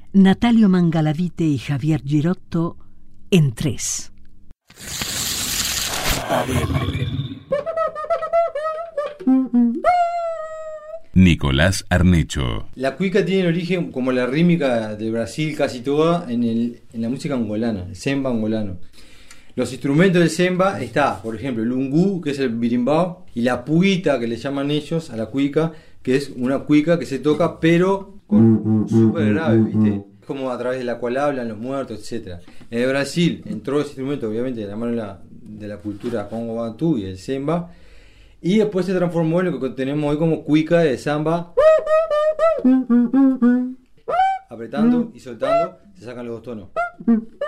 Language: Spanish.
Natalio Mangalavite y Javier Girotto en Tres. Nicolás Arnecho. La cuica tiene origen, como la rítmica de Brasil casi toda, en la música angolana, el semba angolano. Los instrumentos del semba está, por ejemplo, el ungu, que es el birimbao, y la puita, que le llaman ellos a la cuica, que es una cuica que se toca pero con súper grave, ¿viste? Es como a través de la cual hablan los muertos, etc. En Brasil entró ese instrumento, obviamente, de la mano de la cultura congo-bantú y el semba, y después se transformó en lo que tenemos hoy como cuica de samba. Apretando y soltando se sacan los dos tonos.